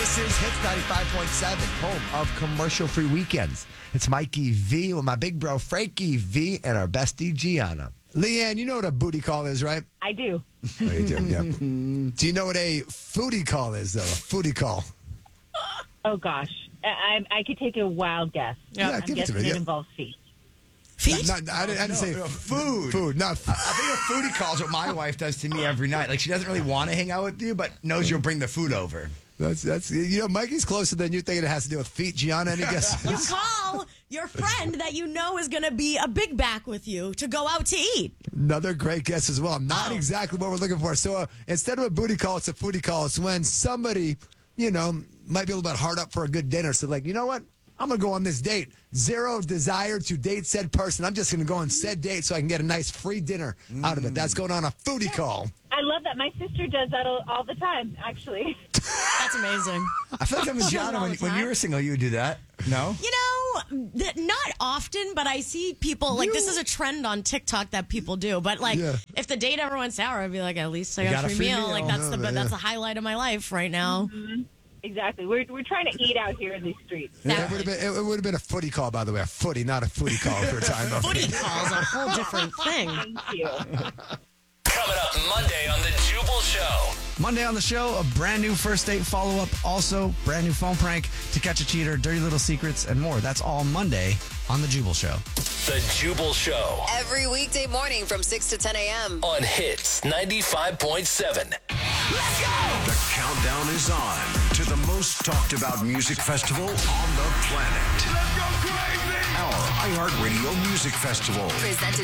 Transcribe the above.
This is Hits 95.7, home of commercial-free weekends. It's Mikey V with my big bro Frankie V and our bestie Gianna. Leanne, you know what a booty call is, right? I do. Oh, you do, yeah. Do you know what a foodie call is, though? A foodie call. Oh, gosh. I could take a wild guess. Yeah, I'm give it to guessing me, it yeah. involves feet. Feet? I didn't say food. food, not food. I think a foodie call is what my wife does to me every night. Like, she doesn't really want to hang out with you, but knows you'll bring the food over. That's Mikey's closer than you think it has to do with feet. Gianna, any guesses? You call your friend that you know is going to be a big back with you to go out to eat. Another great guess as well. Not exactly what we're looking for. So instead of a booty call, it's a foodie call. It's when somebody, might be a little bit hard up for a good dinner. So like, you know what? I'm going to go on this date. Zero desire to date said person. I'm just going to go on said date so I can get a nice free dinner out of it. That's going on a foodie call. I love that. My sister does that all the time, actually. That's amazing. I feel like I'm with Gianna. all the When you time. were single, you would do that. No? Not often, but I see people, this is a trend on TikTok that people do. But, if the date ever went sour, I'd be like, at least I got a free meal. Like, that's the highlight of my life right now. Mm-hmm. Exactly. We're trying to eat out here in these streets. It would have been a footy call, by the way. A footy, not a foodie call for a time. Footy call's a whole different thing. Thank you. Coming up Monday on The Jubal Show. Monday on the show, a brand new first date follow-up. Also, brand new phone prank, To Catch a Cheater, Dirty Little Secrets, and more. That's all Monday on The Jubal Show. The Jubal Show Every weekday morning from 6 to 10 a.m. on Hits 95.7. Let's go! The countdown is on to the most talked about music festival on the planet. Let's go crazy! Our iHeartRadio Music Festival. Presented